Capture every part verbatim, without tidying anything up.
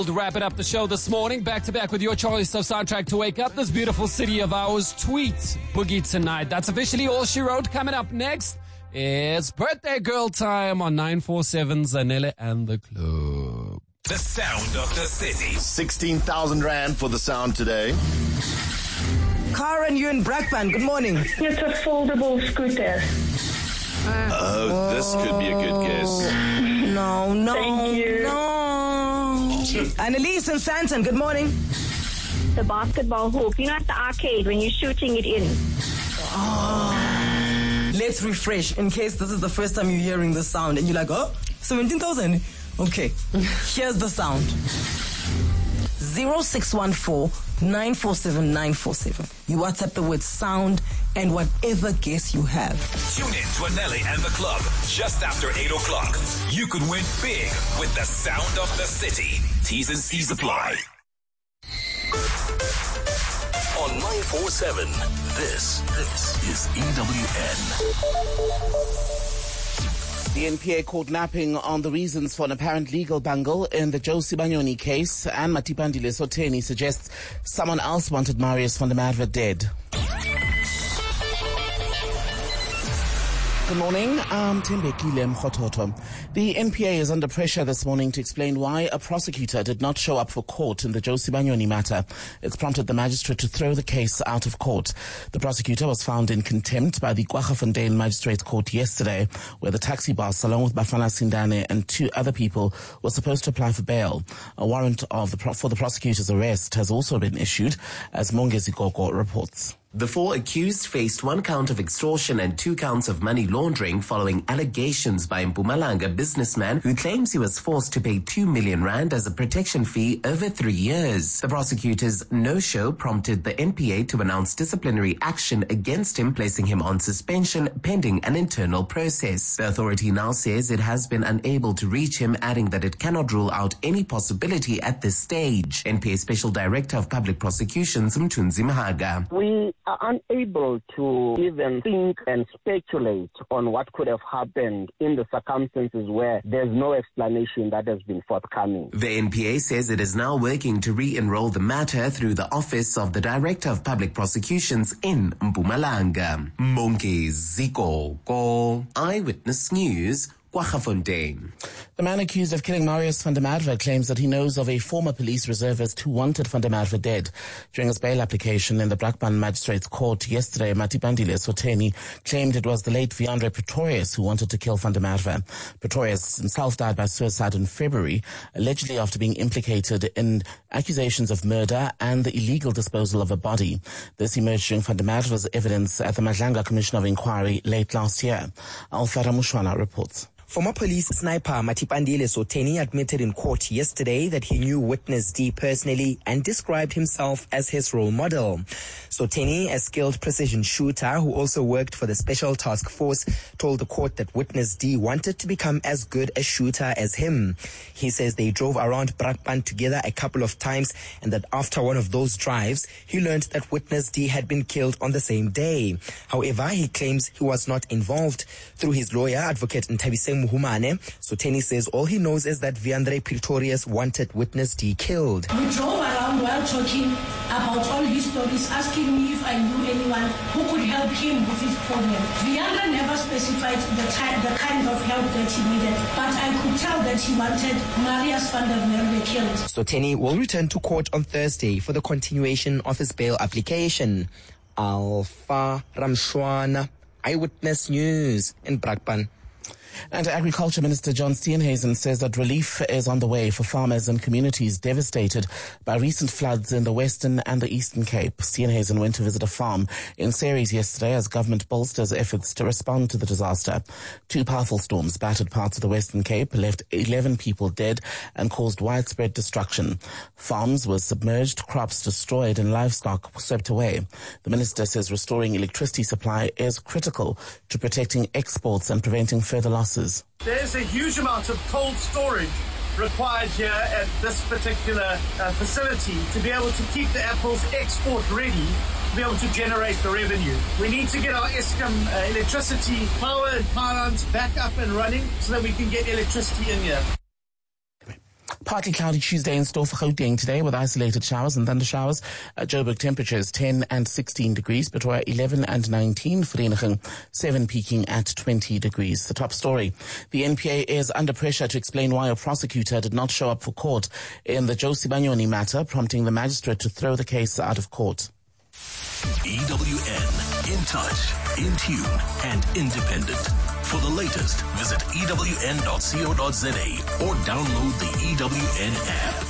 To wrap it up the show this morning, back to back with your choice of soundtrack to wake up this beautiful city of ours. Tweet Boogie Tonight. That's officially all she wrote. Coming up next, it's birthday girl time on nine four seven Zanele and the Club. The sound of the city. sixteen thousand rand for the sound today. Karen, you in Brakpan. Good morning. It's a foldable scooter. Oh, this could be a good guess. No, no, Thank you. no. Annalise and Santon, good morning. The basketball hoop. You know at the arcade when you're shooting it in. Oh. Let's refresh in case this is the first time you're hearing the sound and you're like, oh, seventeen thousand. Okay, here's the sound. zero six one four nine four seven nine four seven. You WhatsApp the word sound and whatever guess you have. Tune in to Anelli and the Club just after eight o'clock. You could win big with the sound of the city. T's and C's apply. On nine four seven, this, this is E W N. The N P A caught napping on the reasons for an apparent legal bungle in the Josie Banyoni case, and Matipandile Soteni suggests someone else wanted Marius van der Merwe dead. Good morning, I'm Tembekile Mkhototo. The N P A is under pressure this morning to explain why a prosecutor did not show up for court in the Josie Banyoni matter. It's prompted the magistrate to throw the case out of court. The prosecutor was found in contempt by the Kwaggafontein Magistrates Court yesterday, where the taxi boss, along with Bafana Sindane and two other people, were supposed to apply for bail. A warrant of the pro- for the prosecutor's arrest has also been issued, as Mongezi Gogo reports. The four accused faced one count of extortion and two counts of money laundering following allegations by a Mpumalanga businessman who claims he was forced to pay two million rand as a protection fee over three years. The prosecutor's no-show prompted the N P A to announce disciplinary action against him, placing him on suspension pending an internal process. The authority now says it has been unable to reach him, adding that it cannot rule out any possibility at this stage. N P A Special Director of Public Prosecutions, Mthunzi Mahaga. We are unable to even think and speculate on what could have happened in the circumstances where there's no explanation that has been forthcoming. The N P A says it is now working to re-enroll the matter through the Office of the Director of Public Prosecutions in Mpumalanga. Mongezi Gogo, Eyewitness News, Kwaggafontein. The man accused of killing Marius van der Merwe claims that he knows of a former police reservist who wanted van der Merwe dead. During his bail application in the Brakpan Magistrates Court yesterday, Matipandile Soteni claimed it was the late Viandre Pretorius who wanted to kill van der Merwe. Pretorius himself died by suicide in February, allegedly after being implicated in accusations of murder and the illegal disposal of a body. This emerged during van der Merwe's evidence at the Madlanga Commission of Inquiry late last year. Alfara Mushwana reports. Former police sniper Matipandile Soteni admitted in court yesterday that he knew Witness D personally and described himself as his role model. Soteni, a skilled precision shooter who also worked for the Special Task Force, told the court that Witness D wanted to become as good a shooter as him. He says they drove around Brakpan together a couple of times and that after one of those drives, he learned that Witness D had been killed on the same day. However, he claims he was not involved. Through his lawyer, Advocate Ntabiseng Muhumane, Soteni says all he knows is that Viandre Pretorius wanted Witness D killed. We drove around while talking about all his stories, asking me if I knew anyone who could help him with his problem. Viandre never specified the, type, the kind of help that he needed, but I could tell that he wanted Marius van der Merwe killed. Soteni will return to court on Thursday for the continuation of his bail application. Alpha Ramshwana, Eyewitness News in Brakpan. And Agriculture Minister John Steenhuisen says that relief is on the way for farmers and communities devastated by recent floods in the Western and the Eastern Cape. Steenhuisen went to visit a farm in Ceres yesterday as government bolsters efforts to respond to the disaster. Two powerful storms battered parts of the Western Cape, left eleven people dead and caused widespread destruction. Farms were submerged, crops destroyed and livestock swept away. The minister says restoring electricity supply is critical to protecting exports and preventing further losses. There's a huge amount of cold storage required here at this particular uh, facility to be able to keep the apples export ready, to be able to generate the revenue. We need to get our Eskom uh, electricity power and pylons back up and running so that we can get electricity in here. Partly cloudy Tuesday in store for Gauteng today with isolated showers and thunder showers. Uh, Joburg temperatures ten and sixteen degrees, Pretoria eleven and nineteen, Vereeniging seven peaking at twenty degrees. The top story. The N P A is under pressure to explain why a prosecutor did not show up for court in the Josie Banyoni matter, prompting the magistrate to throw the case out of court. E W N, in touch, in tune, and independent. For the latest, visit E W N dot co dot za or download the E W N app.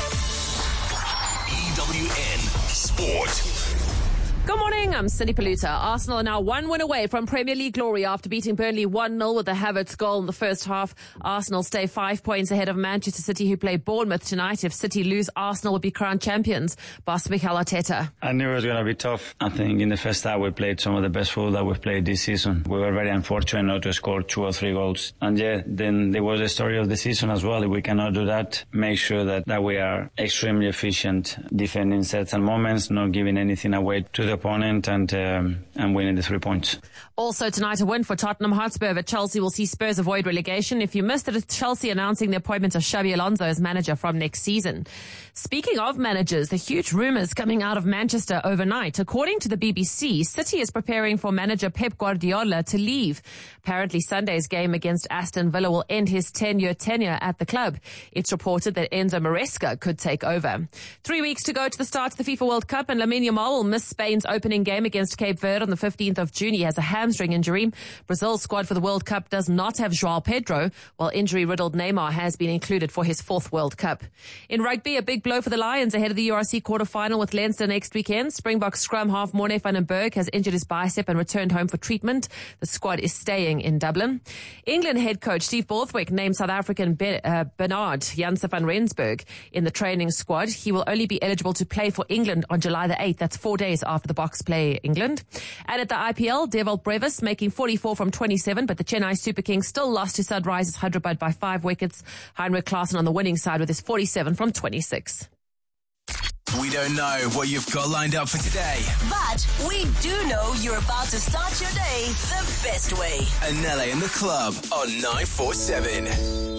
E W N Sport. Good morning, I'm Cindy Paluta. Arsenal are now one win away from Premier League glory after beating Burnley one nil with the Havertz goal in the first half. Arsenal stay five points ahead of Manchester City, who play Bournemouth tonight. If City lose, Arsenal will be crowned champions. Boss Mikel Arteta. I knew it was going to be tough. I think in the first half we played some of the best football that we've played this season. We were very unfortunate not to score two or three goals. And yeah, then there was the story of the season as well. If we cannot do that, make sure that, that we are extremely efficient, defending certain moments, not giving anything away to the opponent, and um, and winning the three points. Also tonight, a win for Tottenham Hotspur, but Chelsea will see Spurs avoid relegation. If you missed it, it's Chelsea announcing the appointment of Xabi Alonso as manager from next season. Speaking of managers, the huge rumours coming out of Manchester overnight. According to the B B C, City is preparing for manager Pep Guardiola to leave. Apparently, Sunday's game against Aston Villa will end his ten-year tenure at the club. It's reported that Enzo Maresca could take over. Three weeks to go to the start of the FIFA World Cup, and Lamine Yamal will miss Spain's opening game against Cape Verde on the fifteenth of June. He has a hamstring injury. Brazil's squad for the World Cup does not have João Pedro, while injury-riddled Neymar has been included for his fourth World Cup. In rugby, a big blow for the Lions ahead of the U R C quarter-final with Leinster next weekend. Springbok scrum half Morne van den Berg has injured his bicep and returned home for treatment. The squad is staying in Dublin. England head coach Steve Borthwick named South African Be- uh, Bernard Janse van Rensburg in the training squad. He will only be eligible to play for England on July the eighth. That's four days after the Boks play England. And at the I P L, Deval Brevis making forty-four from twenty-seven, but the Chennai Super Kings still lost to Sunrisers Hyderabad by five wickets. Heinrich Klaasen on the winning side with his forty-seven from twenty-six. We don't know what you've got lined up for today, but we do know you're about to start your day the best way. Anele in the club on nine four seven.